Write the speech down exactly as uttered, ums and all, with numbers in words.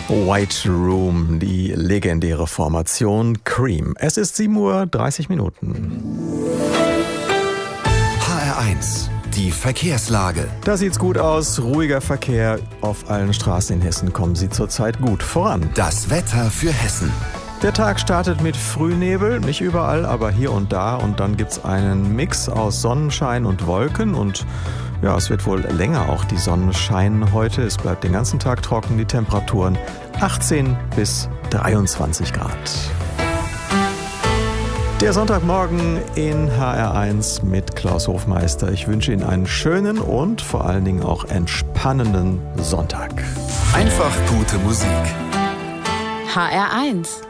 White Room, die legendäre Formation Cream. Es ist sieben Uhr dreißig Minuten. H R eins, die Verkehrslage. Da sieht's gut aus. Ruhiger Verkehr auf allen Straßen in Hessen. Kommen Sie zurzeit gut voran. Das Wetter für Hessen. Der Tag startet mit Frühnebel, nicht überall, aber hier und da. Und dann gibt's einen Mix aus Sonnenschein und Wolken. Und ja, es wird wohl länger auch die Sonne scheinen heute. Es bleibt den ganzen Tag trocken. Die Temperaturen achtzehn bis dreiundzwanzig Grad. Der Sonntagmorgen in H R eins mit Klaus Hofmeister. Ich wünsche Ihnen einen schönen und vor allen Dingen auch entspannenden Sonntag. Einfach gute Musik. H R eins